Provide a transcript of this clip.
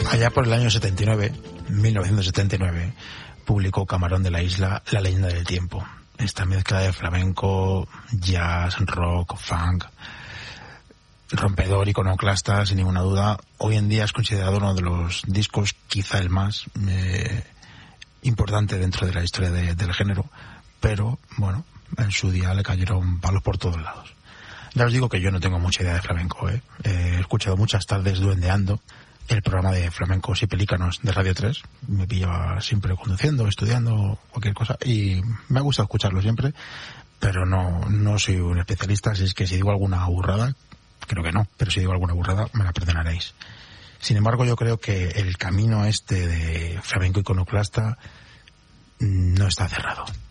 Allá por el año 1979, publicó Camarón de la Isla La leyenda del tiempo. Esta mezcla de flamenco, jazz, rock, funk, rompedor, iconoclasta, sin ninguna duda. Hoy en día es considerado uno de los discos, quizá el más importante dentro de la historia del género, pero bueno, en su día le cayeron palos por todos lados. Ya os digo que yo no tengo mucha idea de flamenco, he escuchado muchas tardes duendeando el programa de Flamencos y Pelícanos de Radio 3. Me pillaba siempre conduciendo, estudiando, cualquier cosa, y me ha gustado escucharlo siempre, pero no soy un especialista, así es que si digo alguna burrada, creo que no, pero si digo alguna burrada me la perdonaréis. Sin embargo, yo creo que el camino este de flamenco iconoclasta no está cerrado.